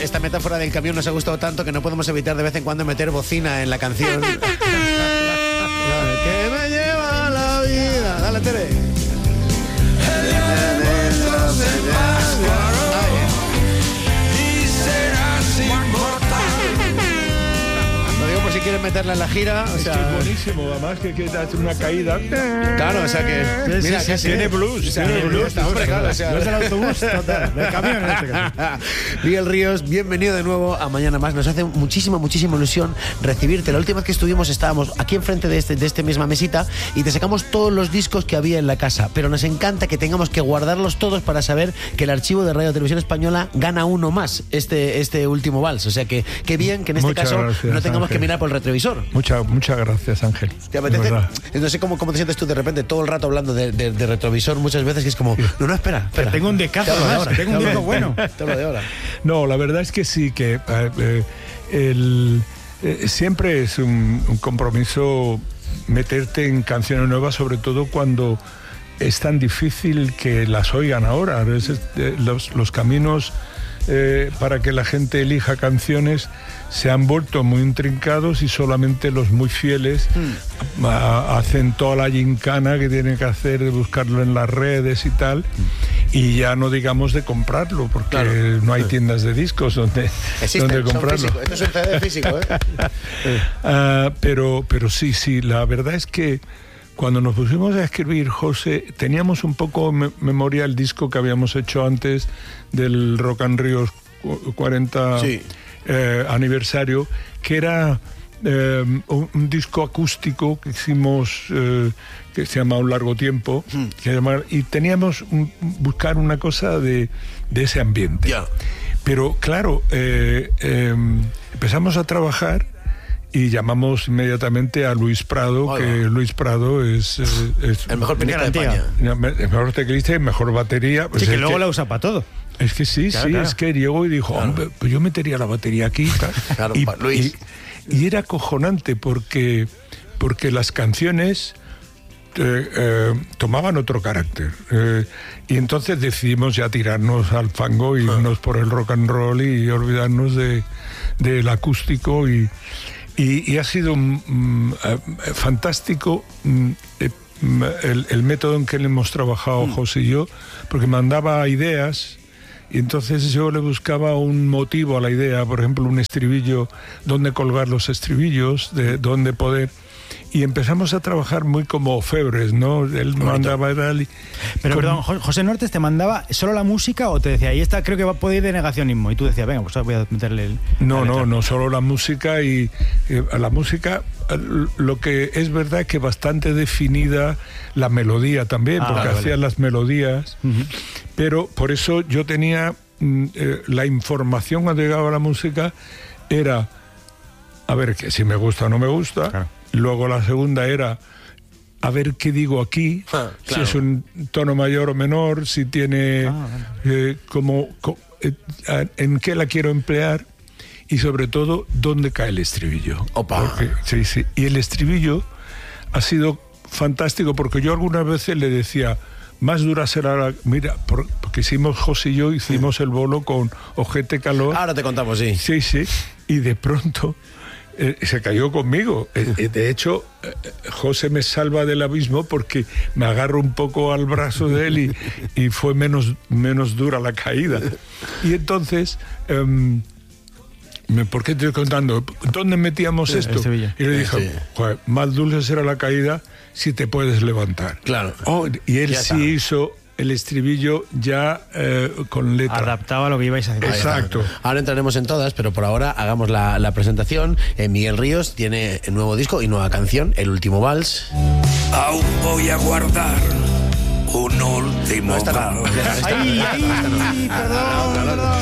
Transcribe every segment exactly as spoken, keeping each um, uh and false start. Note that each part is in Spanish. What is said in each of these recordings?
esta metáfora del camión nos ha gustado tanto que no podemos evitar de vez en cuando meter bocina en la canción. Que me lleva la vida. Dale, Tere. Lo digo por si quieres meterla en la gira. O sea, es que es buenísimo, además que quieres hacer una caída. Claro, o sea que. Sí, mira, sí, que sí, tiene blues. O sea, tiene blues. Hombre, claro, o sea, no es el autobús, total, del camión en este caso. Miguel Ríos, bienvenido de nuevo a Mañana Más. Nos hace muchísima, muchísima ilusión recibirte. La última vez que estuvimos estábamos aquí enfrente de este, de este misma mesita y te sacamos todos los discos que había en la casa. Pero nos encanta que tengamos que guardarlos todos para saber que el archivo de Radio Televisión Española gana uno más este, este último vals. O sea que qué bien que en este Muchas caso gracias, no tengamos Ángel. que mirar por el retrovisor. Muchas, muchas gracias, Ángel. ¿Te apetece? De verdad. No sé cómo, cómo te sientes tú de repente todo el rato hablando de, de, de retrovisor muchas veces que es como, no, no, espera, espera. Tengo un discazo de ahora, tengo un disco bueno. Te hablo de ahora. No, la verdad es que sí, que eh, eh, el, eh, siempre es un, un compromiso meterte en canciones nuevas, sobre todo cuando es tan difícil que las oigan ahora. A veces, eh, los, los caminos eh, para que la gente elija canciones se han vuelto muy intrincados y solamente los muy fieles mm. a, hacen toda la gincana que tienen que hacer de buscarlo en las redes y tal, y ya no digamos de comprarlo, porque claro, no hay tiendas de discos donde, donde comprarlo. Esto es un C D físico, ¿eh? uh, pero, pero sí, sí, la verdad es que cuando nos pusimos a escribir, José, teníamos un poco me- memoria el disco que habíamos hecho antes del Rock and Ríos cuarenta sí. eh, aniversario, que era eh, un, un disco acústico que hicimos, eh, que se llama Un Largo Tiempo, hmm. que llama, y teníamos un, buscar una cosa de, de ese ambiente. Yeah. Pero claro, eh, eh, empezamos a trabajar y llamamos inmediatamente a Luis Prado, Hola. que Luis Prado es, es, es el mejor pianista de España. El mejor teclista y mejor batería. Pues sí, que luego que, la usa para todo. Es que sí, claro, sí, claro. es que llegó y dijo, claro. hombre, pues yo metería la batería aquí. Claro, y, Luis. Y, y era acojonante porque, porque las canciones eh, eh, tomaban otro carácter. Eh, y entonces decidimos ya tirarnos al fango y irnos ah. por el rock and roll y olvidarnos de, del acústico y... Y, y ha sido mm, eh, fantástico mm, eh, el, el método en que le hemos trabajado mm. José y yo, porque mandaba ideas y entonces yo le buscaba un motivo a la idea, por ejemplo, un estribillo, dónde colgar los estribillos, de dónde poder... Y empezamos a trabajar muy como febres, ¿no? Él Correcto. mandaba tal y... Pero con... perdón, José Nortes te mandaba solo la música o te decía, ahí está, creo que va a poder ir de negacionismo, y tú decías, venga, pues voy a meterle el... No, no, no, solo la música y eh, la música, lo que es verdad es que bastante definida la melodía también, ah, porque vale, hacía vale. las melodías, uh-huh. pero por eso yo tenía eh, la información cuando llegaba a la música era, a ver, que si me gusta o no me gusta... Claro. Luego la segunda era a ver qué digo aquí, ah, claro. si es un tono mayor o menor, si tiene ah, eh, como, como eh, en qué la quiero emplear y sobre todo dónde cae el estribillo. Opa. Porque, sí, sí. Y el estribillo ha sido fantástico porque yo algunas veces le decía, más dura será la... Mira, por, porque hicimos, José y yo, hicimos sí. el bolo con Ojete Calor. Ahora te contamos, sí. Sí, sí. Y de pronto... Eh, se cayó conmigo. Eh, de hecho, eh, José me salva del abismo porque me agarro un poco al brazo de él y, y fue menos, menos dura la caída. Y entonces, eh, me, ¿por qué te estoy contando? ¿Dónde metíamos sí, esto? Y le dije, sí. joder, más dulce será la caída si te puedes levantar. Claro. Oh, y él ya sí está. hizo... el estribillo ya eh, con letra. Adaptaba a lo que ibais a hacer. Exacto. Ahora entraremos en todas, pero por ahora hagamos la, la presentación. Eh, Miguel Ríos tiene el nuevo disco y nueva canción, El Último Vals. Aún voy a guardar un último no, esta no, vals. Esta, ay, esta, ay, esta no. perdón,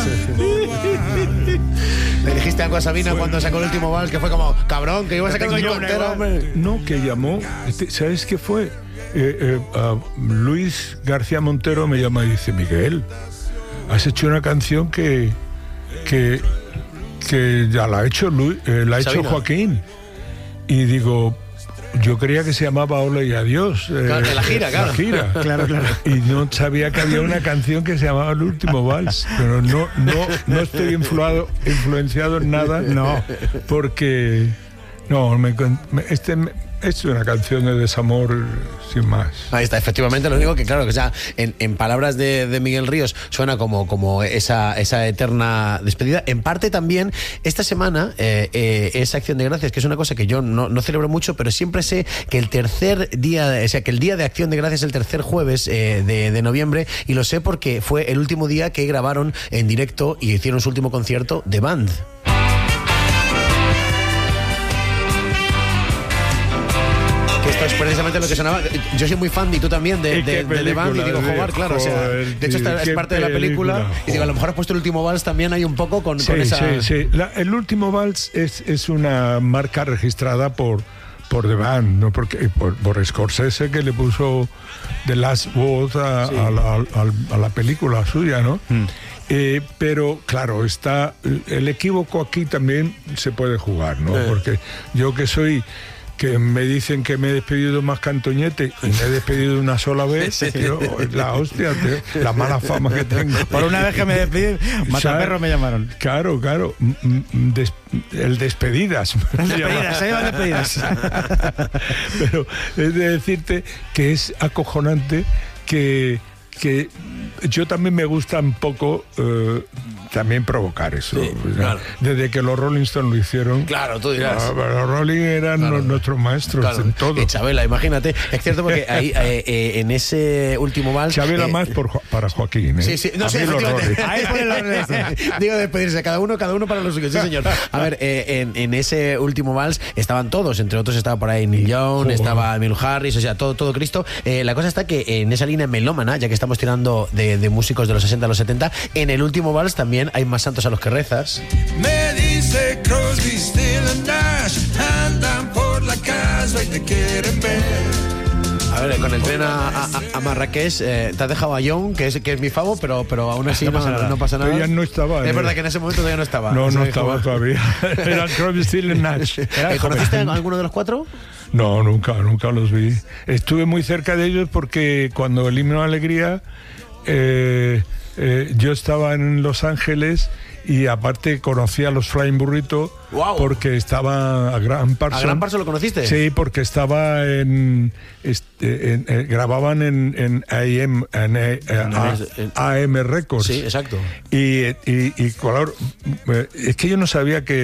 perdón. Le dijiste algo a Sabina fue... cuando sacó El Último Vals, que fue como, cabrón, que iba a sacar un disco entero, hombre. No, que llamó, ¿sabes qué fue? Eh, eh, uh, Luis García Montero me llama y dice, Miguel, has hecho una canción que que, que ya la ha hecho Luis, eh, la ha hecho Joaquín. Y digo, yo creía que se llamaba Hola y Adiós. Eh, Claro, la gira, claro. La gira. Claro, claro. Y no sabía que había una canción que se llamaba El Último Vals. Pero no, no, no estoy influado, influenciado en nada. No. Porque. No, me, me- este, me- es una canción de desamor sin más. Ahí está, efectivamente, lo único que, claro, que sea, en, en palabras de, de Miguel Ríos, suena como, como esa, esa eterna despedida. En parte también, esta semana, eh, eh, es Acción de Gracias, que es una cosa que yo no, no celebro mucho, pero siempre sé que el tercer día, de- o sea, que el día de Acción de Gracias es el tercer jueves eh, de, de noviembre, y lo sé porque fue el último día que grabaron en directo y hicieron su último concierto de Band. Que esto es precisamente lo que sonaba. Yo soy muy fan, y tú también, de, ¿Y de, qué de The Band, y digo, película? joder, claro, o sea, Joder, de hecho esta qué es parte de la película, película. y digo, a lo mejor has puesto el último vals también hay un poco con, Sí, con esa... sí, sí. La- el último vals es, es una marca registrada por, por The Band, ¿no? Porque, por, por Scorsese, que le puso The Last Word a, a la, a- a la película suya, ¿no? Eh, pero claro, está el equívoco aquí también se puede jugar, ¿no? Eh. Porque yo que soy, que me dicen que me he despedido más que Antoñete y me he despedido una sola vez, yo, la hostia, tío, la mala fama que tengo. Por una vez que me despedí, mataperro me llamaron. Claro, claro. m- m- des- el despedidas. Despedidas, se llaman despedidas. Pero es de decirte que es acojonante que, que yo también me gusta un poco eh, también provocar eso. Sí, O sea, claro. Desde que los Rolling Stones lo hicieron. Claro, tú dirás. ah, pero los Rolling eran Claro. los- nuestros maestros Claro, en todo. y Chabela, imagínate. Es cierto porque ahí, eh, eh, en ese último vals... Chabela eh, más por, Jo- para Joaquín. ¿eh? Sí, sí, no A sé, mí los efectivamente. Rolling. Ahí pone la orden. Digo, despedirse, cada uno, cada uno para los suyos, sí, señor. A ver, eh, en, en ese último vals estaban todos, entre otros estaba por ahí Neil Young, Joder. estaba Emil Harris, o sea, todo, todo Cristo. Eh, la cosa está que en esa línea melómana, ya que estamos tirando de, de músicos de los sesenta a los setenta, en el último vals también hay más santos a los que rezas. Me dice Crosby, Still Nash, andan por la casa y te quieren ver. A ver, con el tren a, a, a Marrakech, eh, te has dejado a Young, que es, que es mi favo, pero, pero aún así no, No pasa no- nada. no pasa nada. Pero ya no estaba, Es ¿eh? verdad que en ese momento todavía no estaba. No, Se no dijo, estaba va. todavía. Era Crosby, Still and Nash. Era Eh, ¿Conociste a alguno de los cuatro? No, nunca, nunca los vi. Estuve muy cerca de ellos porque cuando el himno de Alegría, eh, eh, yo estaba en Los Ángeles y aparte conocí a los Flying Burrito. Guau. Porque estaba a Gran Parsons. ¿A Gran Parsons lo conociste? Sí, porque estaba en, este, en- eh, grababan en, en A M, en, eh, A- en- A M Records. Sí, exacto. Y, y, y claro, eh, es que yo no sabía que